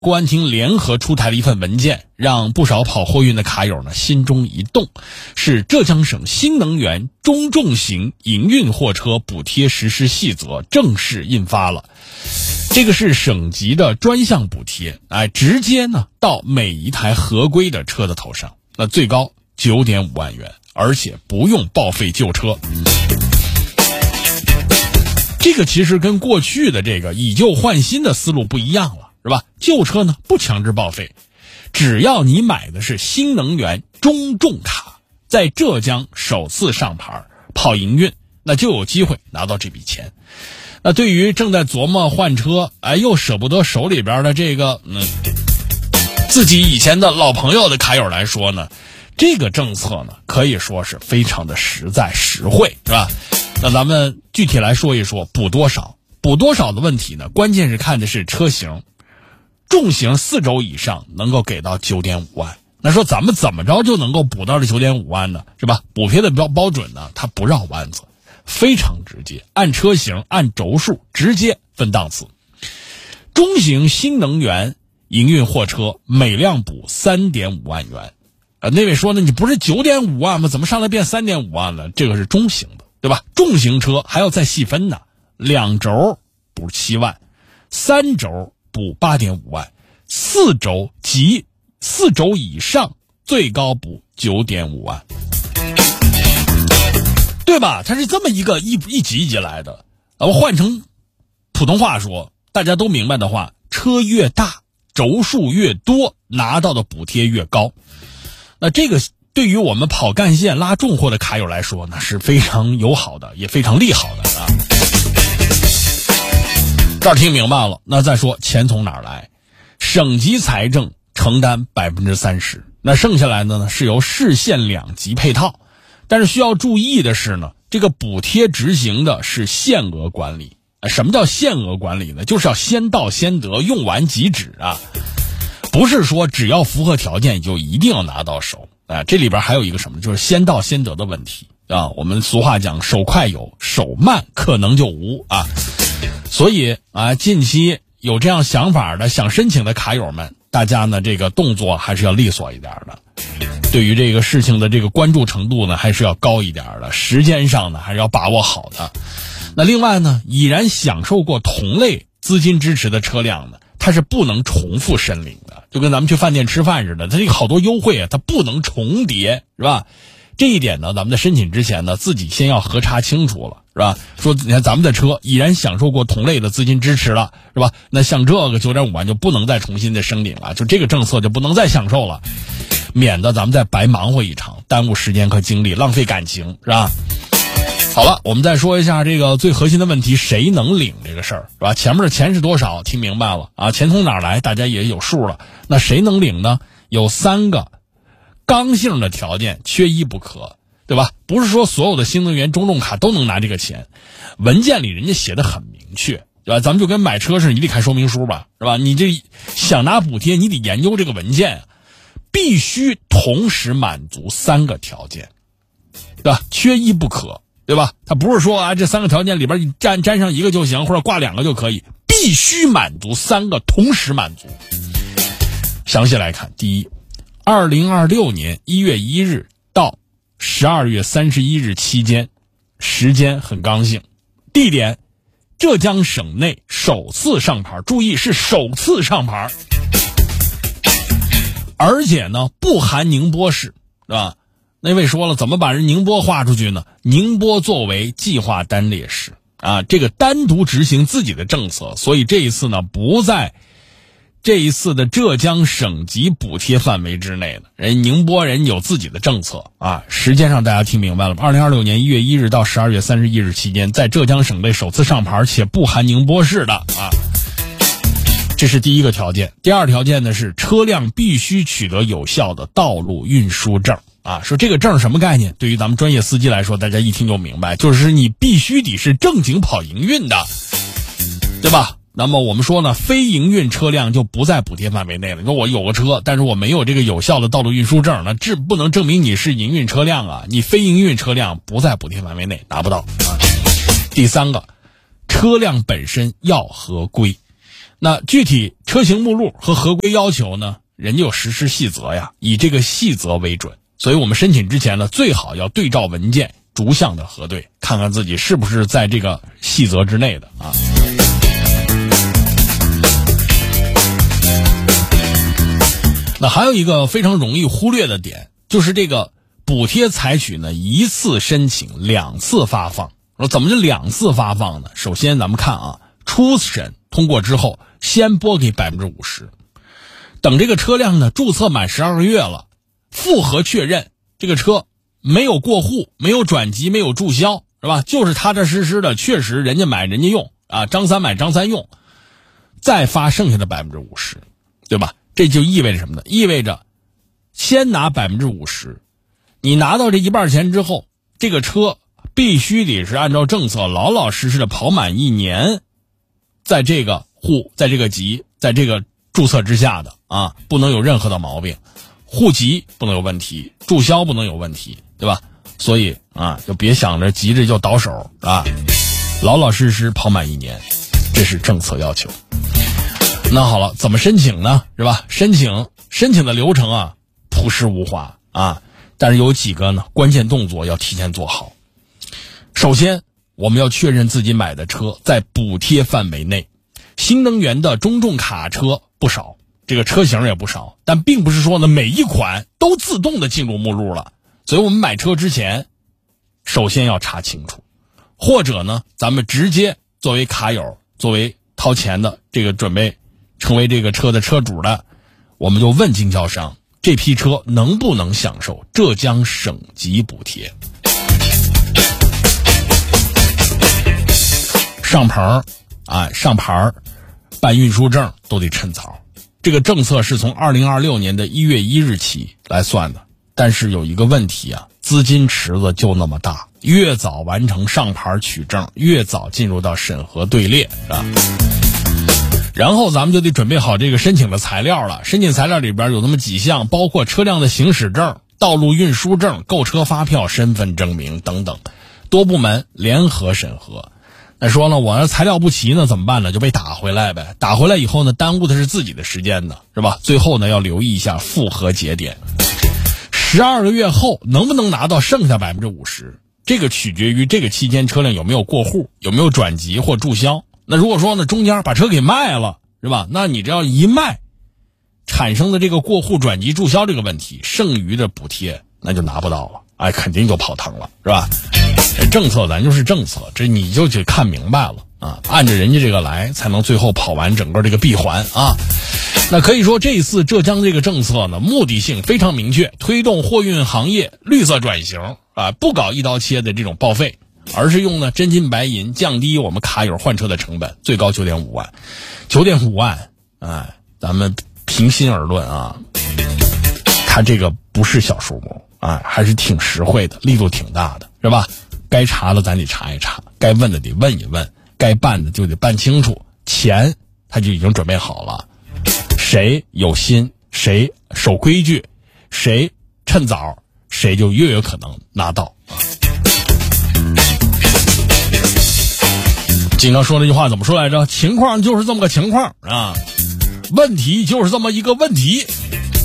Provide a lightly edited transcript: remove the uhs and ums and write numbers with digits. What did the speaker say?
公安厅联合出台了一份文件，让不少跑货运的卡友呢心中一动，是浙江省新能源中重型营运货车补贴实施细则正式印发了。这个是省级的专项补贴，直接呢到每一台合规的车的头上，那最高9.5万元，而且不用报废旧车。这个其实跟过去的这个以旧换新的思路不一样了，是吧？旧车呢不强制报废，只要你买的是新能源中重卡，在浙江首次上牌跑营运，那就有机会拿到这笔钱。那对于正在琢磨换车，又舍不得手里边的这个自己以前的老朋友的卡友来说呢，这个政策呢可以说是非常的实在实惠，是吧？那咱们具体来说一说补多少的问题呢，关键是看的是车型，重型4轴以上能够给到9.5万。那说咱们怎么着就能够补到这9.5万呢？是吧？补贴的标准呢，它不绕弯子，非常直接，按车型按轴数直接分档次。中型新能源营运货车每辆补3.5万元。那位说呢，你不是9.5万吗？怎么上来变3.5万了？这个是中型的，对吧？重型车还要再细分呢，2轴补7万，3轴补8.5万，4轴及4轴以上最高补9.5万，对吧？它是这么一个一级一级来的。我换成普通话说，大家都明白的话，车越大轴数越多，拿到的补贴越高。那这个对于我们跑干线拉重货的卡友来说呢，是非常友好的，也非常利好的啊。这儿听明白了，那再说钱从哪儿来？省级财政承担30%，那剩下来的呢是由市县2级配套。但是需要注意的是呢，这个补贴执行的是限额管理。什么叫限额管理呢？就是要先到先得，用完即止啊。不是说只要符合条件就一定要拿到手啊，这里边还有一个什么，就是先到先得的问题啊。我们俗话讲，手快有，手慢可能就无啊。所以啊，近期有这样想法的想申请的卡友们，大家呢这个动作还是要利索一点的，对于这个事情的这个关注程度呢还是要高一点的，时间上呢还是要把握好的。那另外呢，已然享受过同类资金支持的车辆呢，它是不能重复申领的，就跟咱们去饭店吃饭似的，它这个好多优惠啊，它不能重叠，是吧？这一点呢，咱们在申请之前呢，自己先要核查清楚了，是吧？说你看咱们的车已然享受过同类的资金支持了，是吧？那像这个9.5万就不能再重新的申领了，就这个政策就不能再享受了，免得咱们再白忙活一场，耽误时间和精力，浪费感情，是吧？好了，我们再说一下这个最核心的问题，谁能领这个事儿，是吧？前面的钱是多少听明白了啊，钱从哪儿来大家也有数了。那谁能领呢？有3个刚性的条件，缺一不可，对吧？不是说所有的新能源中重卡都能拿这个钱，文件里人家写的很明确，对吧？咱们就跟买车似的，你得看说明书吧，是吧？你这想拿补贴，你得研究这个文件，必须同时满足3个条件，对吧？缺一不可，对吧？他不是说啊，这3个条件里边你沾上1个就行，或者挂2个就可以，必须满足3个，同时满足。详细来看，第一，2026年1月1日到12月31日期间，时间很刚性，地点浙江省内首次上牌，注意是首次上牌，而且呢不含宁波市，对吧？那位说了，怎么把人宁波划出去呢？宁波作为计划单列市啊，这个单独执行自己的政策，所以这一次呢不在这一次的浙江省级补贴范围之内的。人宁波人有自己的政策啊，时间上大家听明白了吧？2026年1月1日到12月31日期间，在浙江省内首次上牌，且不含宁波市的啊。这是第一个条件。第二条件呢是车辆必须取得有效的道路运输证啊。说这个证什么概念？对于咱们专业司机来说，大家一听就明白，就是你必须得是正经跑营运的，对吧？那么我们说呢，非营运车辆就不在补贴范围内了。你说我有个车，但是我没有这个有效的道路运输证，那这不能证明你是营运车辆啊。你非营运车辆不在补贴范围内，拿不到啊。第3个，车辆本身要合规。 那具体车型目录和合规要求呢，人家有实施细则呀，以这个细则为准。所以我们申请之前呢，最好要对照文件逐项的核对，看看自己是不是在这个细则之内的啊。那还有一个非常容易忽略的点，就是这个补贴采取呢一次申请2次发放。怎么就2次发放呢？首先咱们看啊，初审通过之后，先拨给 50%， 等这个车辆呢注册满12个月了，复核确认这个车没有过户、没有转籍、没有注销，是吧？就是踏踏实实的，确实人家买人家用啊，张三买张三用，再发剩下的 50%， 对吧？这就意味着什么呢？意味着先拿 50%， 你拿到这一半钱之后，这个车必须得是按照政策老老实实的跑满1年，在这个户、在这个籍、在这个注册之下的啊，不能有任何的毛病，户籍不能有问题，注销不能有问题，对吧？所以啊，就别想着急着就倒手啊，老老实实跑满1年，这是政策要求。那好了，怎么申请呢？是吧？申请的流程啊，朴实无华啊，但是有几个呢关键动作要提前做好。首先，我们要确认自己买的车在补贴范围内。新能源的中重卡车不少，这个车型也不少，但并不是说呢每一款都自动的进入目录了。所以我们买车之前，首先要查清楚，或者呢，咱们直接作为卡友，作为掏钱的这个准备成为这个车的车主的，我们就问经销商，这批车能不能享受浙江省级补贴？上牌办运输证都得趁早。这个政策是从2026年的1月1日起来算的，但是有一个问题啊，资金池子就那么大，越早完成上牌取证，越早进入到审核队列，是吧？然后咱们就得准备好这个申请的材料了。申请材料里边有那么几项，包括车辆的行驶证、道路运输证、购车发票、身份证明等等，多部门联合审核。那说呢，我要材料不齐呢怎么办呢？就被打回来呗。打回来以后呢，耽误的是自己的时间呢，是吧？最后呢，要留意一下复核节点。12个月后能不能拿到剩下 50%， 这个取决于这个期间车辆有没有过户，有没有转籍或注销。那如果说呢，中间把车给卖了，是吧？那你这要一卖，产生的这个过户、转籍、注销这个问题，剩余的补贴那就拿不到了，哎，肯定就跑堂了，是吧？这政策咱就是政策，这你就得看明白了啊，按着人家这个来，才能最后跑完整个这个闭环啊。那可以说这一次浙江这个政策呢，目的性非常明确，推动货运行业绿色转型啊，不搞一刀切的这种报废，而是用呢真金白银降低我们卡友换车的成本，最高 9.5 万。9.5万，哎，咱们平心而论啊，它这个不是小数目啊，还是挺实惠的，力度挺大的，是吧？该查的咱得查一查，该问的得问一问，该办的就得办清楚，钱他就已经准备好了。谁有心，谁守规矩，谁趁早，谁就越有可能拿到啊。经常说那句话怎么说来着？情况就是这么个情况啊，问题就是这么一个问题。